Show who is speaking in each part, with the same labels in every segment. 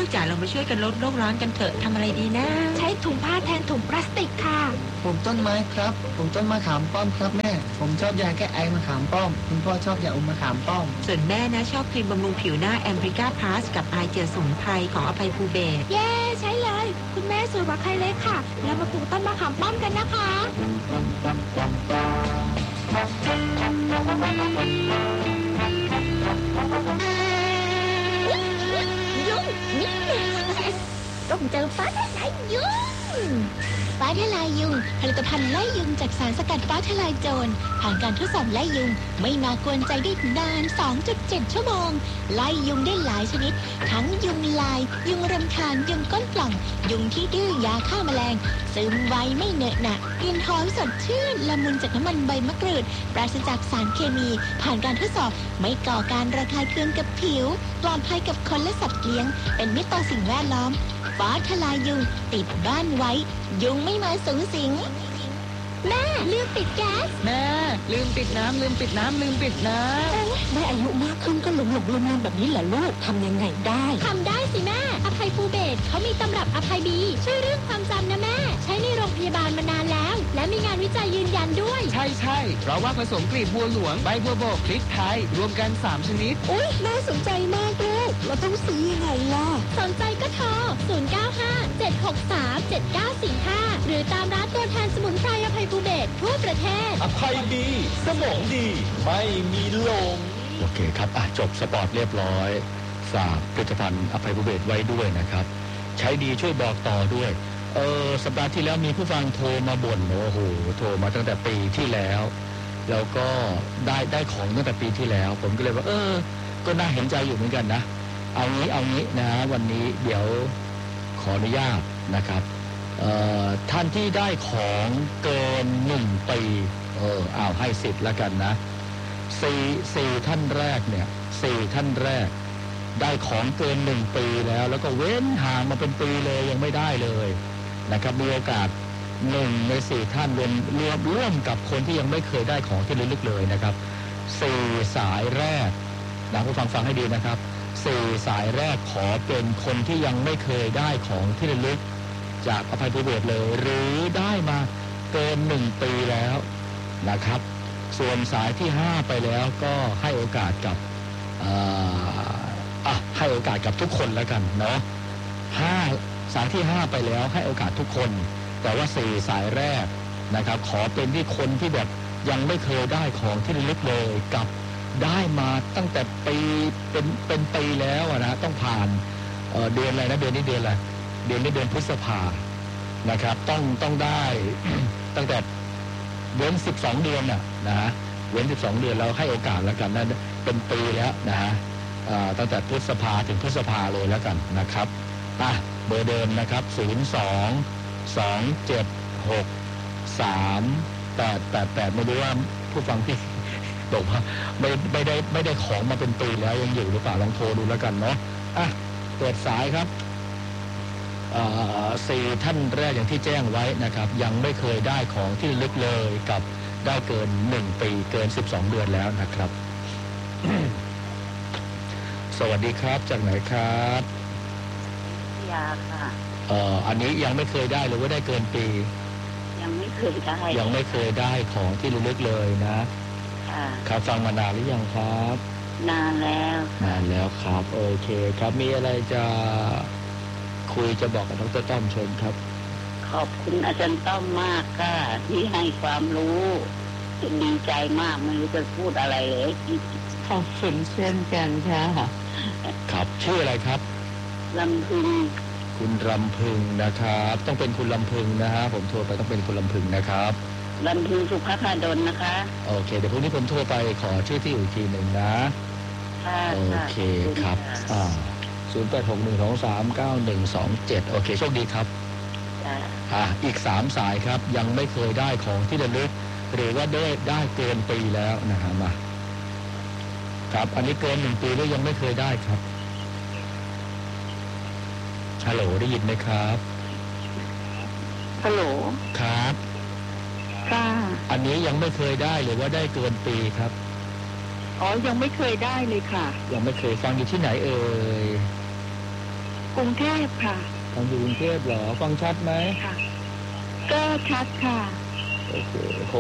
Speaker 1: จ๋าเรามาช่วยกันลดโลกร้อนกันเถอะทำอะไรดีนะ
Speaker 2: ใช้ถุงผ้าแทนถุงพลาสติกค่ะ
Speaker 3: ปลูกต้นไม้ครับปลูกต้นมะขามป้อมครับแม่ผมชอบยาแก้ไอมะขามป้อมคุณพ่อชอบยาอมมะขามป้อม
Speaker 1: ส่วนแม่นะชอบครีมบำรุงผิวหน้าแอมบริก้าพลัสกับไอเจลสมุนไพรของอภัยภูเบศร
Speaker 2: เย้ใช้เลยคุณแม่สูตรว่าใครเล็กค่ะแล้วมาปลูกต้นมะขามป้อมกันนะคะยุ่งนี่ต้องเจอฟ้าทลายยุงฟ้าทลายยุงผลิตภัณฑ์ไล่ยุงจากสารสกัดฟ้าทลายโจรผ่านการทดสอบไล่ยุงไม่มากวนใจได้นาน 2.7 ชั่วโมงไล่ยุงได้หลายชนิดทั้งยุงลายยุงรำคาญยุงก้นปล่องยุงที่ดื้อยาฆ่าแมลงซึมไวไม่เหนอะหนะกลิ่นหอมสดชื่นละมุนจากน้ำมันใบมะกรูดปราศจากสารเคมีผ่านการทดสอบไม่ก่อการระคายเคืองกับผิวปลอดภัยกับคนและสัตว์เลี้ยงเป็นมิตรต่อสิ่งแวดล้อมฟ้าทลายยุงติดบ้านไว้ยุงไม่มาสูงสิงแม่ลืมปิดแก๊ส
Speaker 3: แม่ลืมปิดน้ำแม่
Speaker 2: อายุมากขึ้นก็หลงลืมแบบนี้เหรอลูกทำยังไงได้ทำได้สิแม่อภัยภูเบศรเขามีตำรับอภัยบีช่วยเรื่องความจำนะแม่ใช้ในโรงพยาบาลมานานแล้วและมีงานวิจัยยืนยันด้วย
Speaker 3: ใช่เพราะว่าผสมกลีบบัวหลวงใบบัวบกพริกไทยรวมกัน3ชนิด
Speaker 2: อุ๊ยน่าสนใจมากลูกเราต้องซื้อยังไงล่ะสนใจก็โทร0957637945หรือตามร้านตัวแทนสมุนไพรอภัยภูเบศรทั่วประเทศ
Speaker 4: อภัยดีสมองดีไม่มีหลง
Speaker 5: โอเคครับจบสปอร์ตเรียบร้อยฝากผลิตภัณฑ์อภัยภูเบศรไว้ด้วยนะครับใช้ดีช่วยบอกต่อด้วยสัปดาห์ที่แล้วมีผู้ฟังโทรมาบ่นโอ้โหโทรมาตั้งแต่ปีที่แล้วแล้วก็ได้ของตั้งแต่ปีที่แล้วผมก็เลยว่าก็น่าเห็นใจอยู่เหมือนกันนะเอางี้นะวันนี้เดี๋ยวขออนุญาตนะครับท่านที่ได้ของเกิน1 ปีเอาให้สิทธิ์แล้วกันนะ4ท่านแรกเนี่ย4ท่านแรกได้ของเกิน1 ปีแล้วก็เว้นห่างมาเป็นปีเลยยังไม่ได้เลยนะครับมีโอกาส1 ใน 4ท่านร่วมกับคนที่ยังไม่เคยได้ของที่ระลึกเลยนะครับ4สายแรกนะผู้ฟังให้ดีนะครับ4สายแรกขอเป็นคนที่ยังไม่เคยได้ของที่ระลึกจากอภัยภูเบศรเลยหรือได้มาเกิน1 ปีแล้วนะครับส่วนสายที่5ไปแล้วก็ให้โอกาสกับให้โอกาสกับทุกคนแล้วกันเนาะสายที่5ไปแล้วให้โอกาสทุกคนแต่ว่า4สายแรกนะครับขอเป็นที่คนที่แบบยังไม่เคยได้ของที่ระลึกเลยกับได้มาตั้งแต่ปีเป็นปีแล้วนะต้องผ่านเดือนอะไรนะเดือนนี้เดือนอะไรเดือนพฤษภานะครับต้องได้ ตั้งแต่เว้น12 เดือนนะฮะเว้น12 เดือนแล้วให้โอกาสแล้วกันนะเป็นปีแล้วนะฮะตั้งแต่พฤษภาถึงพฤษภาเลยแล้วกันนะครับเบอร์เดิมนะครับ02-276-3888ไม่รู้ว่าผู้ฟังที่บอกว่าไม่ได้ของมาเป็นปีแล้วยังอยู่หรือเปล่าลองโทรดูแล้วกันเนาะเปิดสายครับ4ท่านแรกอย่างที่แจ้งไว้นะครับยังไม่เคยได้ของที่ระลึกเลยกับได้เกิน1 ปีเกิน12 เดือนแล้วนะครับ สวัสดีครับจากไหนครับ
Speaker 6: ยาค่ะ
Speaker 5: อันนี้ยังไม่เคยได้หรือว่าได้เกินปี
Speaker 6: ยังไม่เคย
Speaker 5: ได้ของที่ระลึกเลยนะครับฟังมานานหรือยังครับ
Speaker 6: นานแล้ว
Speaker 5: ครับโอเคครับมีอะไรจะคุยจะบอกกับดร.ต้อมเชิญครับ
Speaker 6: ขอบคุณอาจารย์ต้อมมากค่ะที่ให้ความรู้ดีใจมากไม่รู้จะพูดอะไรเลย
Speaker 1: ขอบคุณเช่นกันค่ะ
Speaker 5: ครับชื่ออะไรครับ
Speaker 6: ลำพึง
Speaker 5: คุณลำพึงนะครับต้องเป็นคุณลำพึงนะฮะผมโทรไปต้องเป็นคุณลำพึงนะครับ
Speaker 6: ลำพึงสุภาพดลนะคะ
Speaker 5: โอเคเดี๋ยวพรุ่งนี้ผมโทรไปขอชื่อที่อีกทีหนึ่งนะโอเคครับ0861239127โอเคโชคดีครับอีก3สายครับยังไม่เคยได้ของที่ระลึกหรือว่าได้เกินปีแล้วนะฮะมาครับอันนี้เกิน1 ปีแล้วยังไม่เคยได้ครับฮัลโหลได้ยินไหมครับ
Speaker 6: ฮัลโหล
Speaker 5: ครับ
Speaker 6: ค่ะ
Speaker 5: อันนี้ยังไม่เคยได้หรือว่าได้เกินปีครับ
Speaker 6: ยังไม่เคยได้เลยค่ะ
Speaker 5: ยังไม่เคยฟังอยู่ที่ไหนเอ่ย
Speaker 6: กกรุงเทพค่ะ
Speaker 5: ฟังอยู่กรุงเทพเหรอฟังชัดไหม
Speaker 6: ค่ะ ก็ชัดค่ะ
Speaker 5: โอเค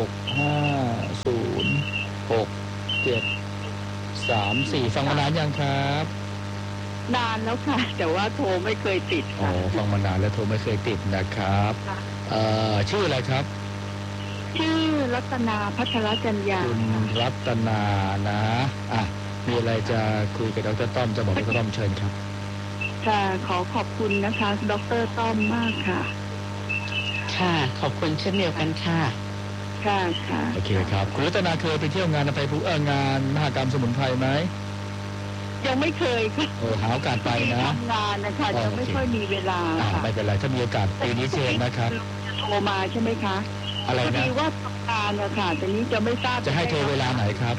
Speaker 5: 6506734ฟังมานานยังครับ
Speaker 6: นานแล้วค่ะ แต่ว่าโทรไม่เคยติด
Speaker 5: อ๋อ
Speaker 6: ค่ะ
Speaker 5: ฟังมานานแล้วโทรไม่เคยติดนะครับ
Speaker 6: ค่ะ
Speaker 5: ชื่ออะไรครับ
Speaker 6: ชื่อรัตนาพัชรจัญญา
Speaker 5: คุณรัตนานะมีอะไรจะคุยกับดร.ต้อมจะบอกดร.ต้อมเชิญครับ
Speaker 6: ค่ะขอขอบคุณนะคะดร.ต้อมมากค่ะ
Speaker 1: ค่ะ ขอบคุณเช่นเดียวกันค่ะ
Speaker 6: ค่ะค่ะ
Speaker 5: โอเคครับคุณรัตนาเคยไปเที่ยวงานอภัยภูงานมหกรรมสมุนไพรไหม
Speaker 6: ยังไม่เคยค่ะ
Speaker 5: หาโอกาสไปนะ
Speaker 6: ทำงานนะคะ
Speaker 5: อ๋อ
Speaker 6: จะไม่ค่อยมีเวลาค่ะ
Speaker 5: ไม่เป็นไรถ้ามีโอกาสปีนี้เชิญนะครับ
Speaker 6: จะโทรมาใช่ไหมคะ
Speaker 5: อะไร
Speaker 6: พอ
Speaker 5: นะ
Speaker 6: ดีว่าทำงานนะคะแต่นี้จะไม่ทราบ
Speaker 5: จะให้โทรเวลาไหนครับ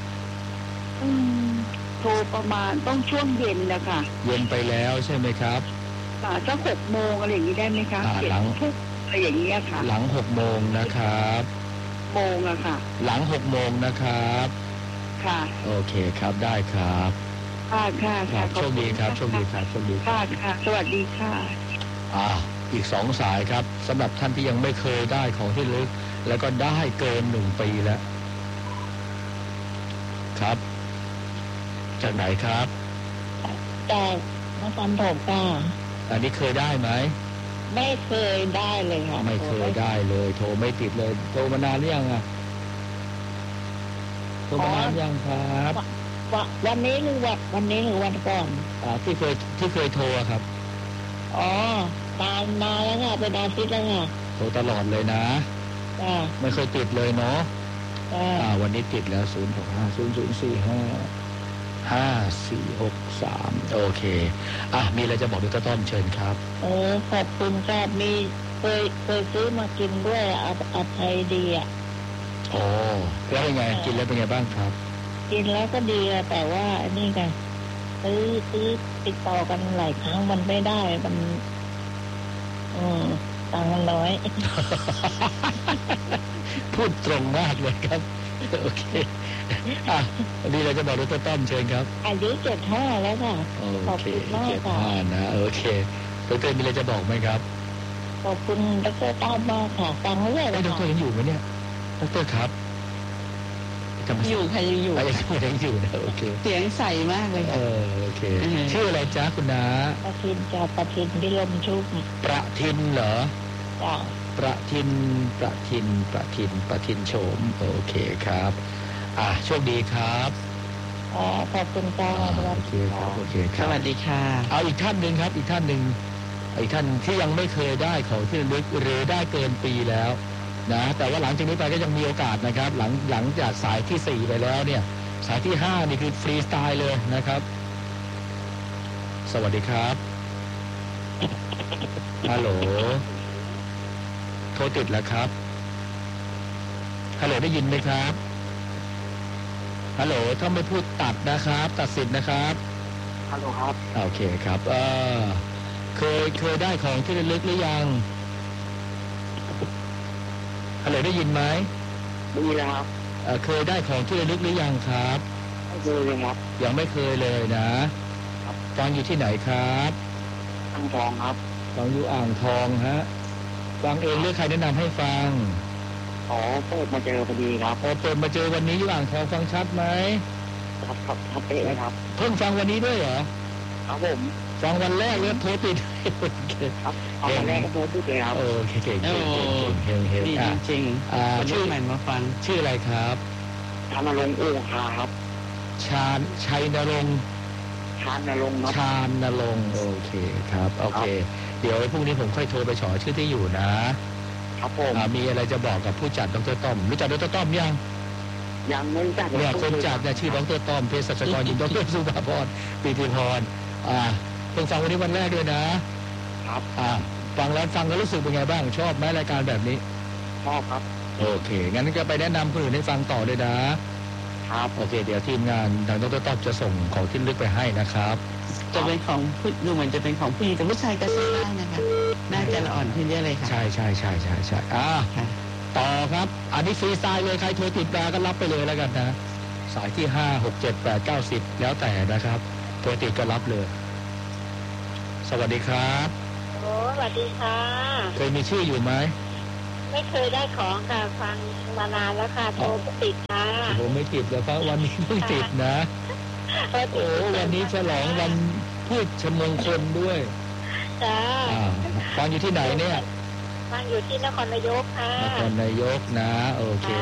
Speaker 6: โทรประมาณต้องช่วงเย็นนะคะ
Speaker 5: เย็นไปแล้วใช่ไหมครับ
Speaker 6: สัก6 โมงอะไรอย่างนี้ได้ไหมคะ
Speaker 5: หลัง
Speaker 6: 7 ทุ่มอะไรอย่างเงี้ยค่ะ
Speaker 5: หลัง6 โมงนะครับ
Speaker 6: โมงอะค่ะ
Speaker 5: หลัง6 โมงนะครับ
Speaker 6: ค่ะ
Speaker 5: โอเคครับได้ครับ
Speaker 6: ค่ะค่ะ
Speaker 5: ครั
Speaker 6: ค่ะ
Speaker 5: บโชคดีครับโชคดีครับโชคดีครับ
Speaker 6: ค่ะค่ะสวัสดีค่ะ
Speaker 5: อีก2 สายครับสำหรับท่านที่ยังไม่เคยได้ของที่ระลึกแล้วก็ได้เกิน1 ปีแล้วครับจากไหนครับ
Speaker 2: จากนครปฐมค่ะ
Speaker 5: อันนี้เคยได้ไหม
Speaker 2: ไม่เคยได้เลยค่ะ
Speaker 5: ไม่เคยได้เลยโทรไม่ติดเลยโทรมานานหรือยังโทรมานานยังครับ
Speaker 2: วันนี้หรือวันนี้หรือวันก่อน
Speaker 5: ที่เคยโทรครับ
Speaker 2: อ๋อนานแล้วค่ะเป็นอาทิตย์แล้วค่ะ
Speaker 5: โทรตลอดเลยนะ
Speaker 2: จ้า
Speaker 5: ไม่เคยติดเลยเนาะ
Speaker 2: จ้า
Speaker 5: วันนี้ติดแล้ว06500455463โอเคมีอะไรจะบอกดร.ต้อมเชิญครับ
Speaker 2: ขอบคุณค่ะมีเคยซื้อมากินด้วยอภัยดีอ่ะ
Speaker 5: โอ้แล้วเป็นไงกินแล้วเป็นไงบ้างครับ
Speaker 2: กินแล้วก็ดีอะแต่ว่านี่ไงซื้อติดต่อกันหลายครั้งมันไม่ได้มันตังค์มันน้อย
Speaker 5: พูดตรงมากเลยครับโอเคมีอะไรจะบอกดร.ต้อมเชิญครับ
Speaker 2: อายุ75แล้วค่ะ ข
Speaker 5: โอ
Speaker 2: อบ
Speaker 5: เค
Speaker 2: คุณมากค่ะ
Speaker 5: 75นะโอเคดร.มีอะไรจะบอกไหมครับ
Speaker 2: ขอบคุณดร.ต้อมมากค่ะฟังเรื่อยเล
Speaker 5: ด
Speaker 2: ย
Speaker 5: ร.ยังอยู่ไหมเนี่ยดร.ครับ
Speaker 1: อยู่ค่ะยังอยู่
Speaker 5: ยังอยู่นะโอเค
Speaker 1: เสียงใสมากเลยค่ะ
Speaker 5: โอเคชื่ออะไรจ๊ะคุณน้า
Speaker 2: ประทินจากประทินพิรมชุบ
Speaker 5: ประทินเหรอ
Speaker 2: จ้า
Speaker 5: ประทินโฉมโอเคครับโชคดีครับ
Speaker 2: ขอบคุณจ้า
Speaker 5: โอเคครับโอเคค
Speaker 1: ส
Speaker 5: รับ
Speaker 1: วัสดีค่ะ
Speaker 5: เอาอีกท่านหนึ่งครับอีกท่านที่ยังไม่เคยได้ของที่ระลึกหรือได้เกินปีแล้วนะแต่ว่าหลังจากนี้ไปก็ยังมีโอกาสนะครับหลังจากสายที่4ไปแล้วเนี่ยสายที่5นี่คือฟรีสไตล์เลยนะครับสวัสดีครับฮัลโหลโทรติดแล้วครับฮัลโหลได้ยินไหมครับฮัลโหลถ้าไม่พูดตัดนะครับตัดสิทธิ์นะครับฮัลโหลครับโอเคครับเคยได้ของที่ระลึกหรือยังฮัลโหลได้ยินไหมได้ยินแล้วครับเคยได้ของที่ระลึกหรือยังครับไม่เคยเลยครับยังไม่เคยเลยนะฟังอยู่ที่ไหนครับอ่างทองครับฟังอยู่อ่างทองฮะฟังเองหรือใครแนะนำให้ฟังเปิดมาเจอพอดีครับเปิดมาเจอวันนี้อยู่อ่างทองฟังชัดไหมครับเป๊ะเลยครับเพิ่งฟังวันนี้ด้วยเหรอครับผมฟังวันแรกแล้วโทรติดครับวันแรกก็โทรติดเลยครับโอเคเก่งเฮง
Speaker 1: ดีจริงๆคนรุ่นใหม่มาฟัง
Speaker 5: ชื่ออะไรครับชานรงค์โอคาครับชัยนรงค์ชานรงค์โอเคครับโอเคเดี๋ยวพรุ่งนี้ผมค่อยโทรไปขอชื่อที่อยู่นะครับผมมีอะไรจะบอกกับผู้จัดดร.ต้อมรู้จักดร.ต้อมยังไม่รู้จักเนี่ยคนจัดเนี่ยชื่อดร.ต้อมเภสัชกรหญิงดร.สุภาพรปีติพรเพิ่งฟังวันนี้วันแรกด้วยนะครับฟังแล้วรู้สึกเป็นไงบ้างชอบไหมรายการแบบนี้ชอบครับโอเคงั้นก็ไปแนะนำคนอื่นให้ฟังต่อเลยนะครับโอเคเดี๋ยวทีมงานทางดร.ต้อมจะส่งของที่ระลึกไปให้นะครับ
Speaker 1: จะเป็นของดูเหมือนจะเป็นของผู้หญิงแต่ผู้ชายก็ใช้ได้นะคะน่าจะละอ่อนขึ้นเยอะเลยค่ะ
Speaker 5: ใช่ต่อครับอันนี้ฟรีสไตล์เลยใครโทรติดมาก็รับไปเลยแล้วกันนะสายที่5 6 7 8 9 10แล้วแต่นะครับโทรติดก็รับเลยสวัสดีครับ
Speaker 6: โอ้สวัสดีค่ะ
Speaker 5: เคยมีชื่ออยู่ไหม
Speaker 6: ไม่เคยได้ของค่ะฟังมานานแล้วค่ะโทรก็ติดค่ะ
Speaker 5: ผมไม่ติดเลยครับวันนี้เพิ่งติดนะโอ้วันนี้ฉลองวันพูดชมงคลด้วย
Speaker 6: จ้า
Speaker 5: ฟังอยู่ที่ไหนเนี่ย
Speaker 6: ฟังอยู่ที่นครนายกค่ะ
Speaker 5: นครนายกนะโอเค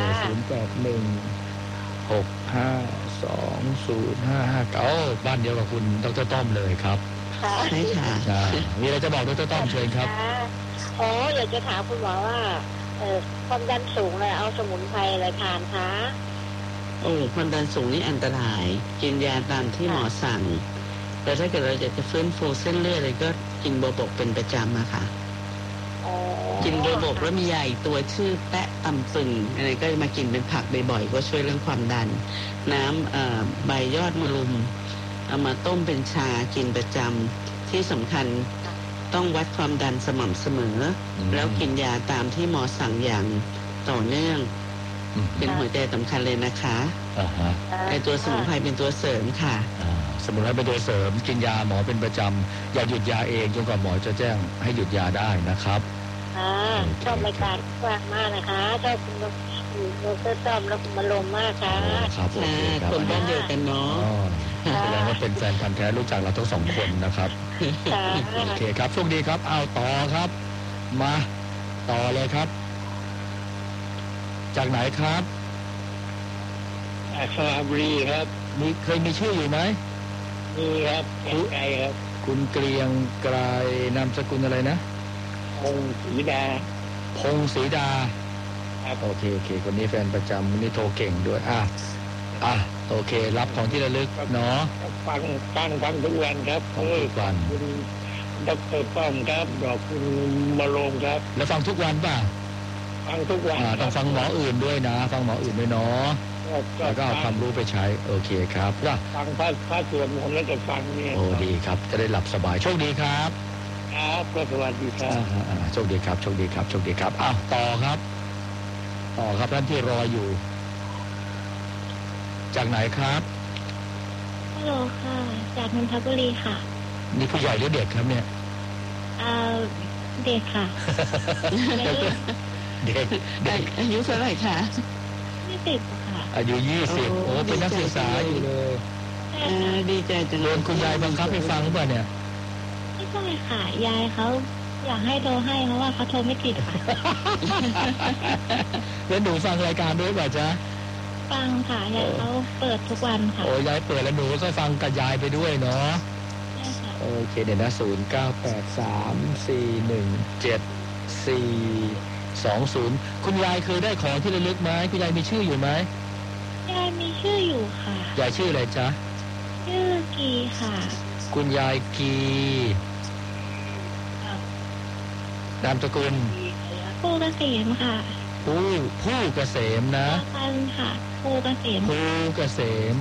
Speaker 5: 081-652-0559บ้านเดียวกับคุณดร.ต้อมเลยครับ
Speaker 6: ค่ะ
Speaker 2: ใช่ค่ะ
Speaker 5: มีอะไรจะบอกดร.ต้อมเชิญครับ
Speaker 6: อ๋ออยากจะถามคุณหมอว่าความดันสูงเลยเอาสมุนไพรอะไรทานคะ
Speaker 2: โอ้ความดันสูงนี่อันตราย กินยาตามที่หมอสั่งแต่ถ้าเกิดเราอยากจะฟื้นฟูเส้นเลือดอะไรก็กินโบวบกเป็นประจำอะค่ะ
Speaker 6: อ๋อ
Speaker 2: กินโบวบกแล้วมียาอีกตัวชื่อแปะตำตึงอะไรก็มากินเป็นผักบ่อยๆก็ช่วยเรื่องความดัน น้ำใบยอดมะรุมเอามาต้มเป็นชากินประจำที่สำคัญต้องวัดความดันสม่ำเสมอ แล้วกินยาตามที่หมอสั่งอย่างต่อเนื่องเป็นหัวใจสำคัญเลยนะคะ ไอตัวสมุนไพรเป็นตัวเสริมค่ะ
Speaker 5: สมุนไพรเป็นตัวเสริมกินยาหมอเป็นประจำอย่าหยุดยาเองจนกว่าหมอจะแจ้งให้หยุดยาได้นะครับ
Speaker 6: ชอบรายการกว้างมากนะคะชอบคุณดร.ต้อมและคุณมาลมมากค่ะ
Speaker 5: ครับโอเคครับ
Speaker 2: คนบ้านเดียวกันเนาะ
Speaker 5: แสดงว่าเป็นแฟนพันธุ์แท้รู้จักเราทั้งสองคนนะครับโอเคครับโชคดีครับเอาต่อครับ มาต่อเลยครับ จากไหนครับ
Speaker 7: สระบุรีครับ
Speaker 5: เคยมีชื่ออยู่ไหม
Speaker 7: มีครับไกลครับ
Speaker 5: คุณเกรียงไกรนามสกุลอะไรนะ
Speaker 7: องค์ศรีดา
Speaker 5: พงศรีดา
Speaker 7: ครับ
Speaker 5: โอเคคนนี้แฟนประจำนี่โทรเก่งด้วยโอเครับของที่ระลึกเนาะ
Speaker 7: ฟังทุกวันครับ
Speaker 5: ฟังทุกวัน
Speaker 7: คุณดร.ต้อมครับบอกคุณมาลงครับ
Speaker 5: แล้วฟังทุกวันป่ะ
Speaker 7: ฟังทุกวัน
Speaker 5: ต้องฟังหมออื่นด้วยนะ ฟังหมออื่นด้วยเนาะแล้วก็เอาความรู้ไปใช้โอเคครับก็
Speaker 7: ฟังพระสวดมนต์แล้วจะฟังเนี่ย
Speaker 5: โอ้ดีครับจะได้หลับสบายโชคดีครับ
Speaker 7: ครับก็สวัสดีครับ
Speaker 5: โชคดีครับโชคดีครับโชคดีครับต่อครับท่านที่รออยู่ จากไหนครับ
Speaker 8: ฮัลโหลค่ะ จากนนทบุรีค่ะ
Speaker 5: นี่ผู้ใหญ่หรือเด็กครับเนี่ย
Speaker 8: เด็กค่ะ
Speaker 5: เด็ก
Speaker 2: อายุเท่าไหร่คะ
Speaker 8: 20ค่ะ
Speaker 5: อายุ20โอ้เป็นนักศึกษาอยู่เลย
Speaker 2: ดีใจจัง
Speaker 5: โดนคุณยายบังคับให้ฟังหรือเปล่าเนี่ย
Speaker 8: ไม่ใช่ค่ะ ยายเขาอยากให้โทรให้เพราะว่าเขาโทรไม่ติดค่ะ
Speaker 5: แล้วหนูฟังรายการด้วยเปล่าจ๊ะ
Speaker 8: ฟังค่ะ ยายเขาเปิดทุกวันค่ะ
Speaker 5: โอ้ยายเปิดแล้วหนูก็ฟังกับยายไปด้วยเนาะ
Speaker 8: ใช่ค่ะ
Speaker 5: โอเคเดี๋ยวนะ0983417420คุณยายเคยได้ของที่ระลึกไหมคุณยายมีชื่ออยู่ไหม
Speaker 8: ยายมีชื่ออยู่ค่ะ
Speaker 5: ยายชื่ออะไรจ๊ะ
Speaker 8: ชื่อกีค่ะ
Speaker 5: คุณยายกีนามสกุล
Speaker 8: ผู้เกษมค่ะ
Speaker 5: ผู้เกษมนะ
Speaker 8: พันค่ะผู้เกษม
Speaker 5: ภูเกษม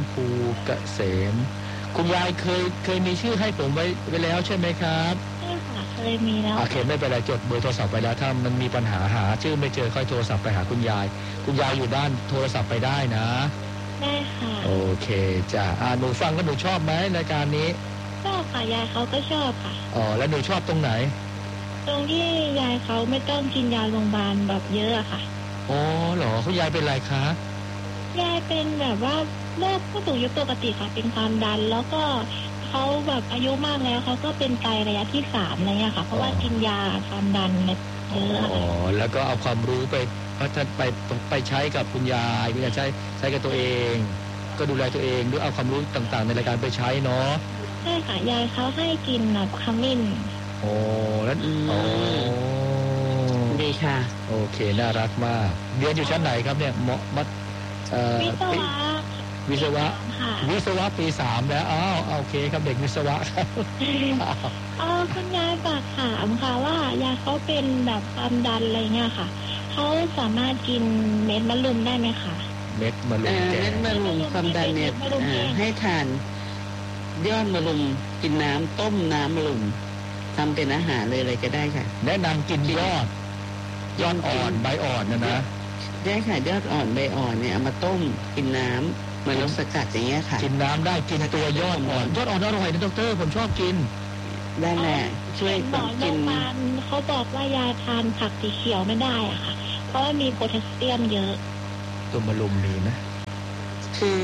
Speaker 5: คุณยายเคยมีชื่อให้ผมไว้แล้วใช่ไหมครับ
Speaker 8: ใช่ค่ะเคยมีแล้ว
Speaker 5: โอเคไม่เป็นไรจดเบอร์โทรศัพท์ไปแล้วถ้ามันมีปัญหาหาชื่อไม่เจอค่อยโทรศัพท์ไปหาคุณยายอยู่ด้านโทรศัพท์ไปได้นะ
Speaker 8: ได้ค่ะ
Speaker 5: โอเคจ้ะหนูฟังแล้วหนูชอบไหมรายการนี้
Speaker 8: ชอบค่ะยายเขาก็ชอบค่ะ
Speaker 5: แล้วหนูชอบตรงไหน
Speaker 8: ตรงที่ยายเขาไม่ต้องกินยาโรงพยาบาลแบบเยอะอะค่ะ
Speaker 5: อ๋อเหรอคุณยายเป็นไรคะ
Speaker 8: ยายเป็นแบบว่าโรคผู้สูงอายุปกติค่ะ เป็นความดัน แล้วก็เขาแบบอายุมากแล้วเขาก็เป็นไตระยะที่3อะไรเงี้ยค่ะ เพราะว่ากินยาความดันเยอะ
Speaker 5: อ๋อแล้วก็เอาความรู้ไปพัฒนาไปใช้กับคุณยายใช้กับตัวเอง ก็ดูแลตัวเองด้วยเอาความรู้ต่างๆ ในรายการไปใช้เนาะ
Speaker 8: ใช่ค่ะยายเขาให้กินแบบขมิ้น
Speaker 5: โอ้แล้ว
Speaker 2: ดีค่ะ
Speaker 5: โอเคน่ารักมากเรียนอยู่ชั้นไหนครับเนี่ยวิศวะ
Speaker 8: ค่ะ
Speaker 5: วิศวะปี 3แล้วโอเคครับเด็กวิศวะครับ
Speaker 8: คุณยายฝากถามค่ะว่ายายเขาเป็นแบบความดันอะไรเงี้ยค่ะเขาสามารถกินเม็ดมะรุมได้ไหมคะ
Speaker 5: เม็ดมะรุมแก่
Speaker 2: เม็ดมะรุมความดันเนี่ยให้ทานยอดมะรุมกินน้ำต้มน้ำมะรุมทำเป็นอาหารเลยอะไรก็ได้ค่ะ
Speaker 5: แนะนำกินยอดอ่อนใบอ่อนนะ
Speaker 2: ได้ค่ะยอดอ่อนใบอ่อนเนี่ยเอามาต้มกินน้ำมันรสสกัดอย่างเงี้ยค่ะ
Speaker 5: กินน้ำได้กินตัวยอดอ่อนอร่อยนะดร.ผมชอบกิน
Speaker 6: นั่นแหละช่วย
Speaker 8: หมอโร
Speaker 6: กิน
Speaker 8: งพยาบาลเขาบอกว่ายายทานผักสีเขียวไม่ได้อะค่ะ เพราะว่ามีโพแทสเซียมเยอะ
Speaker 5: ตัวมะลุมมีไหม
Speaker 6: คือ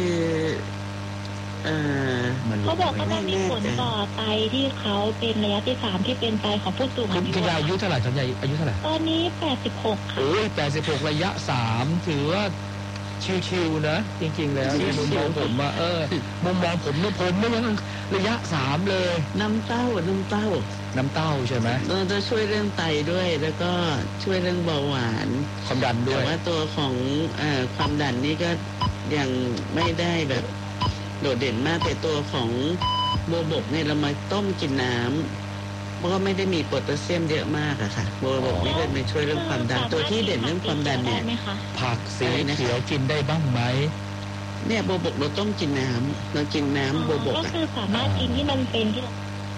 Speaker 8: เขาบอกว่ามันมีผลต่อไตที่เขาเป็นระยะที่3ที่เป็นไตของผู้สูงอายุ
Speaker 5: คุณยายอายุเท่าไหร่คุณยายอายุเท่าไหร่
Speaker 8: ตอนนี้86ค่ะ
Speaker 5: โอ้ย86ระยะ3ถือว่าชิวๆนะจริงๆแล้วมุมมองผมว่ามุมมองผมเนี่ยผมไม่ยังระยะ3เลย
Speaker 6: น้ำเต้า
Speaker 5: ใช่ไหม
Speaker 6: จะช่วยเรื่องไตด้วยแล้วก็ช่วยเรื่องเบาหวาน
Speaker 5: ความดันด้วย
Speaker 6: แต่ว่าตัวของความดันนี่ก็ยังไม่ได้แบบโดดเด่นมากแต่ตัวของโบวบกเนี่ยเรามาต้มกินน้ำเพราะว่าไม่ได้มีโพแทสเซียมเยอะมากอะค่ะโบวบกนี่ก็มาช่วยเรื่องความดันตัวที่เด่นเรื่องความดันเนี่ย
Speaker 5: ผักสีเขียวกินได้บ้างไหม
Speaker 6: เนี่ยโบวบกเราต้มกินน้ำเรากินน้ำโบวบก
Speaker 8: ก็คือสามารถกินที่มันเป็นที่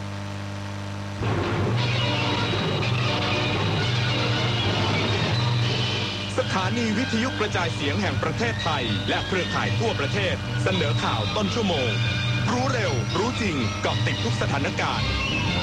Speaker 9: สถานีวิทยุกระจายเสียงแห่งประเทศไทยและเครือข่ายทั่วประเทศเสนอข่าวต้นชั่วโมงรู้เร็วรู้จริงเกาะติดทุกสถานการณ์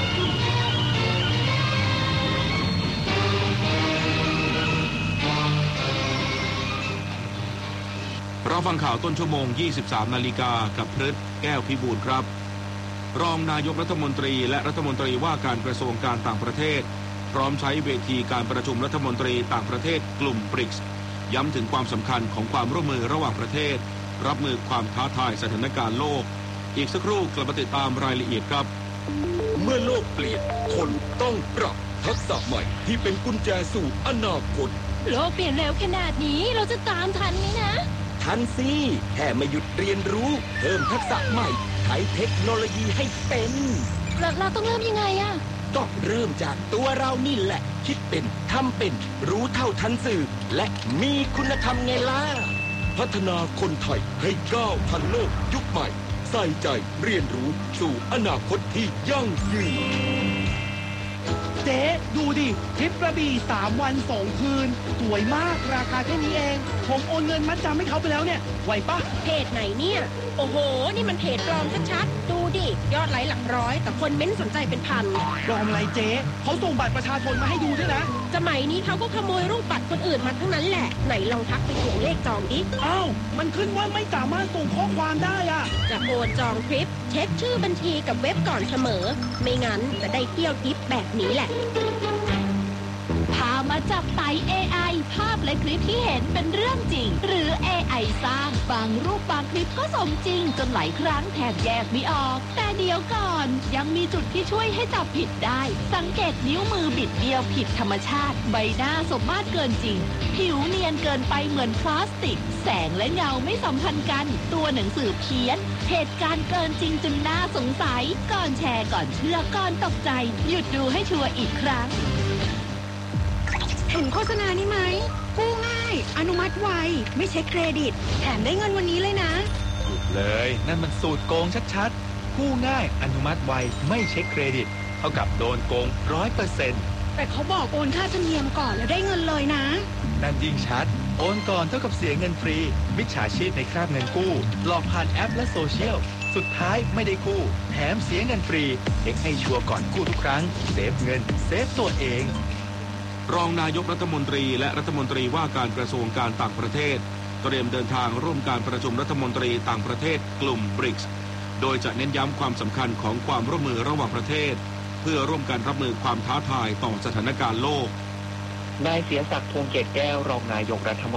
Speaker 9: เราฟังข่าวต้นชั่วโมง 23 นาฬิกากับพฤษแก้วพิบูลครับรองนายกรัฐมนตรีและรัฐมนตรีว่าการกระทรวงการต่างประเทศพร้อมใช้เวทีการประชุมรัฐมนตรีต่างประเทศกลุ่มบริกส์ย้ำถึงความสำคัญของความร่วมมือระหว่างประเทศรับมือความท้าทายสถานการณ์โลกอีกสักครู่กลับมาติดตามรายละเอียดครับ
Speaker 10: เมื่อโลกเปลี่ยนคนต้องปรับทักษะใหม่ที่เป็นกุญแจสู่อนาคต
Speaker 2: โลกเปลี่ยนเร็วขนาดนี้เราจะตามทันไหมนะ
Speaker 10: ทันสิแค่ไม่หยุดเรียนรู้เพิ่มทักษะใหม่ใช้เทคโนโลยีให้เป็น
Speaker 2: เราต้องเริ่มยังไงอะ
Speaker 10: ต้องเริ่มจากตัวเรานี่แหละคิดเป็นทำเป็นรู้เท่าทันสื่อและมีคุณธรรมไงล่ะพัฒนาคนไทยให้ก้าวทันโลกยุคใหม่ใส่ใจเรียนรู้สู่อนาคตที่ยั่งยืน
Speaker 11: เจ๊ดูดิทริปกระบี่3 วัน 2 คืนสวยมากราคาแค่นี้เองผมโอนเงินมัดจำให้เขาไปแล้วเนี่ยไหวปะ
Speaker 12: เพจไหนเนี่ยโอ้โหนี่มันเพจปลอมชัดๆดูดิยอดไลค์หลักร้อยแต่คนเม้นสนใจเป็นพัน
Speaker 11: ปลอมอะไรเจ๊เขาส่งบัตรประชาชนมาให้ดูด้วยนะ
Speaker 12: สมัยนี้เขาก็ขโมยรูปบัตรคนอื่นมาทั้งนั้นแหละไหนลองทักไปถ่วงเลขจองดิ
Speaker 11: อ้าวมันขึ้นว่าไม่สามารถส่งข้อความได้อะ
Speaker 12: จะโอนจองทริปเช็คชื่อบัญชีกับเว็บก่อนเสมอไม่งั้นจะได้เที่ยวทิปแบบนี้แหละ
Speaker 2: พามาจับไต่ AI ภาพและคลิปที่เห็นเป็นเรื่องจริงหรือ AI สร้างบางรูปบางคลิปก็สมจริงจนหลายครั้งแทบแยกไม่ออกแต่เดี๋ยวก่อนยังมีจุดที่ช่วยให้จับผิดได้สังเกตนิ้วมือบิดเบี้ยวผิดธรรมชาติใบหน้าสมมาตรเกินจริงผิวเนียนเกินไปเหมือนพลาสติกแสงและเงาไม่สัมพันธ์กันตัวหนังสือเพี้ยนเหตุการณ์เกินจริงจนน่าสงสัยก่อนแชร์ก่อนเชื่อก่อนตกใจหยุดดูให้ชัวร์อีกครั้ง
Speaker 12: เห็นโฆษณานี้ไหมกู้ง่ายอนุมัติไวไม่เช็คเครดิตแถมได้เงินวันนี้เลยนะ
Speaker 9: เลยนั่นมันสูตรโกงชัดๆกู้ง่ายอนุมัติไวไม่เช็คเครดิตเท่ากับโดนโกง 100%
Speaker 12: แต่เขาบอกโอนค่าธรรมเนียมก่อนแล้วได้เงินเลยนะ
Speaker 9: นั่นยิ่งชัดโอนก่อนเท่ากับเสียเงินฟรีมิจฉาชีพในคราบเงินกู้หลอกผ่านแอปและโซเชียลสุดท้ายไม่ได้กู้แถมเสียเงินฟรีเช็คให้ชัวร์ก่อนกู้ทุกครั้งเซฟเงินเซฟตัวเองรองนายกรัฐมนตรีและรัฐมนตรีว่าการกระทรวงการต่างประเทศเตรียมเดินทางร่วมการประชุมรัฐมนตรีต่างประเทศกลุ่มบริกส์โดยจะเน้นย้ำความสำคัญของความร่วมมือระหว่างประเทศเพื่อร่วมกันรับมือความท้าทายต่อสถานการณ์โลก
Speaker 13: นายเสียศักดิ์ พวงเกตแก้วรองนายกรัฐมนตรี